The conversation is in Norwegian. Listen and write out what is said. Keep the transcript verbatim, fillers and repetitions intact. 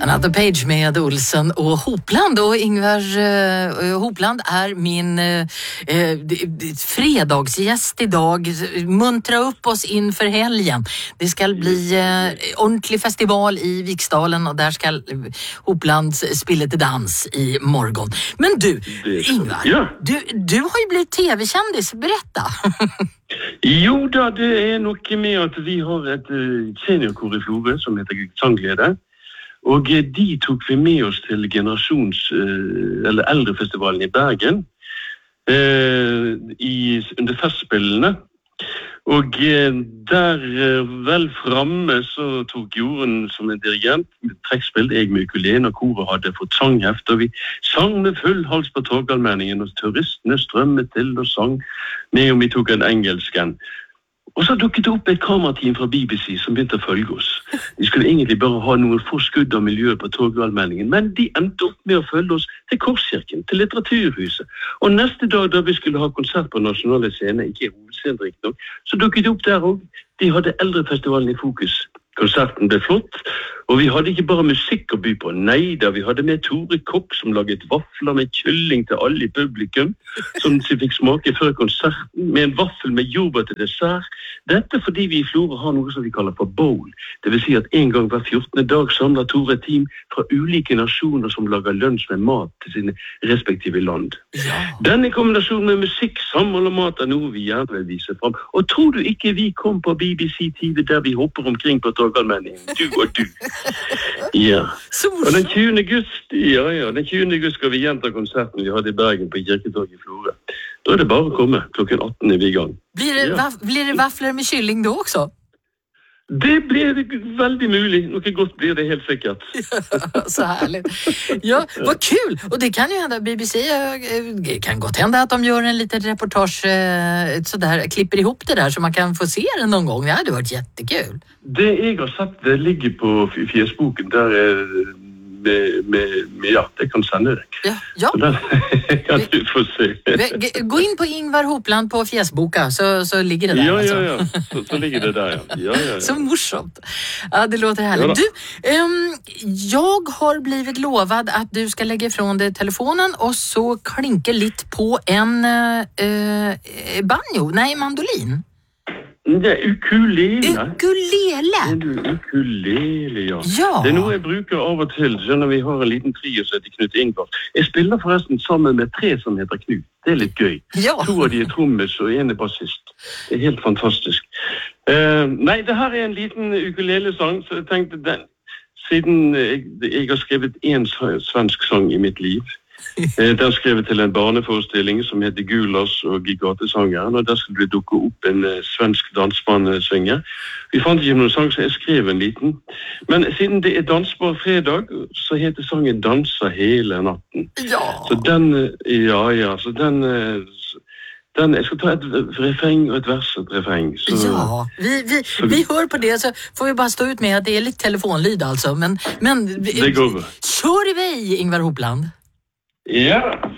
Another Page med Olsson och Hopland. Och Ingvar eh, Hopland är min eh, fredagsgäst idag. Muntra upp oss inför helgen. Det ska bli eh, ordentlig festival i Viksdalen och där ska eh, Hopland spela till dans i morgon. Men du, Ingvar, ja. du, du har ju blivit tv-kändis. Berätta. Jo då, det är nog med att vi har ett seniorkor i Florø som heter Sanglede. Och de tog vi med oss till generations eller äldrefestivalen i Bergen eh, i under festspillene. Och eh, där eh, väl framme så tog Jorunn som en dirigent med trekkspill, jeg med ukulele, og koret hadde fått sangheft, og vi sang med full hals på Torgallmenningen, og turistene strømmet til og sang med, og vi tok en engelsken. Og så dukket det opp et kamerateam fra B B C som begynte å følge oss. De skulle egentlig bare ha noen få skudd av miljøet på Torgallmenningen, men de endte opp med å følge oss til Korskirken, til Litteraturhuset. Og neste dag da vi skulle ha konsert på Nasjonale Scene, ikke i hovedscenen riktig nok, så dukket det opp der også. De hadde eldrefestivalen i fokus. Konserten ble flott, og vi hadde ikke bare musikk å by på. Nei da, vi hadde med Tore Kokk som laget vafler med kylling til alle i publikum, som de fikk smake før konserten, med en vaffel med jordbær til dessert. Dette fordi vi i Florø har noe som vi kaller for bowl. Det vil si at en gang hver fjortende dag samler Tore et team fra ulike nasjoner som lager lunsj med mat til sine respektive land. Ja. Denne kombinasjonen med musikk, samhold og mat er noe vi gjerne vil vise frem. Og tror du ikke vi kom på B B C T V der vi hopper omkring på Torgallmenningen, du og du? Ja. Og den tjuende august, ja, ja, den tjuende august skal vi gjenta konserten vi hadde i Bergen på Kirketorget i Florø. Da er det bare å komme. Klokken atten er vi i gang. Blir det, ja. vaff, blir det vaffler med kylling då också? Det blir väldigt muligt. Något gott blir det helt säkert. Ja, så härligt. Ja, vad kul. Och det kan ju hända, B B C det kan gott hända att de gör en liten reportage så där, klipper ihop det där så man kan få se det någon gång. Det hade varit jättekul. Det jag har sett, det ligger på Fjesboken där med, med, med, ja, det kan sända dig. Ja, ja. Så där kan du få se. Gå in på Ingvar Hopland på Fjesboka så, så ligger det där. Ja, alltså. ja, ja. Så, så ligger det där, ja. Ja, ja, ja. Så morsomt. Ja, det låter härligt. Ja, du, um, jag har blivit lovad att du ska lägga ifrån dig telefonen och så klinka lite på en uh, banjo. Nej, mandolin. Det er ukulele. Ukulele? Det er ukulele, ja. Ja. Det er noe jeg bruker av og til, skjønner vi har en liten trio som heter Knut Ingvar. Jeg spiller forresten sammen med tre som heter Knut. Det er litt gøy. Ja. To av de er trommis og en er bassist. Det er helt fantastisk. Uh, nei, det her er en liten ukulele-sang, så jeg tenkte den, siden jeg, jeg har skrevet en svensk sang i mitt liv, den skrevet til en barneforestilling som heter Gulas og Gatesangeren, og der skulle det dukke opp en svensk dansmann synge. Vi fant ikke noen sang, så jeg skrev en liten. Men siden det er dansbar fredag, så heter sangen Dansa hele natten. Ja. Så den, ja, ja, så den... Den, jeg skal ta et refreng og et vers og et refreng. Så, ja, vi, vi, så, vi hör på det så får vi bara stå ut med att det är lite telefonlyd alltså. Men, men det går. Kör iväg, Ingvar Hopland. Ja.